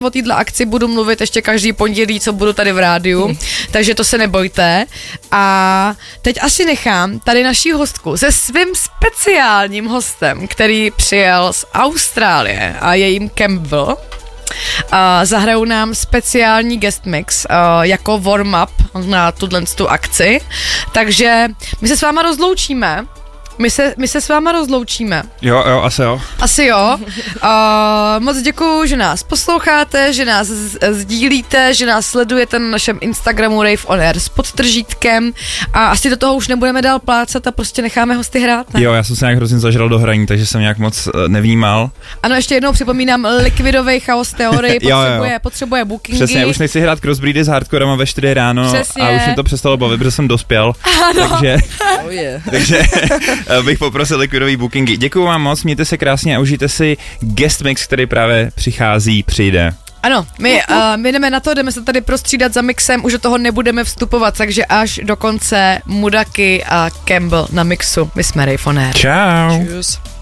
O této akci budu mluvit ještě každý pondělí, co budu tady v rádiu, takže to se nebojte. A teď asi nechám tady naší hostku se svým speciálním hostem, který přijel z Austrálie a je jim Campbell. Zahrajou nám speciální guest mix jako warm-up na tu akci, takže my se s váma rozloučíme. My se s váma rozloučíme. Jo, asi jo. Asi jo. Moc děkuju, že nás posloucháte, že nás sdílíte, že nás sledujete na našem Instagramu Rave on Air s podtržítkem a asi do toho už nebudeme dál plácat a prostě necháme hosty hrát, ne? Jo, já jsem se nějak hrozně zažral do hraní, takže jsem nějak moc nevnímal. Ano, ještě jednou připomínám Liquidovej chaos teorii, potřebuje bookingy. Přesně, už nechci hrát crossbreedy s hardcorem ve 4 ráno. Přesně. A už mi to přestalo bavit, protože jsem dospěl. Takže bych poprosil Liquidový bookingy. Děkuju vám moc, mějte se krásně a užijte si guest mix, který právě přijde. Ano, my jdeme na to, jdeme se tady prostřídat za mixem, už do toho nebudeme vstupovat, takže až do konce Mudaky a Campbell na mixu. My jsme Rave on Air. Čau. Tschüss.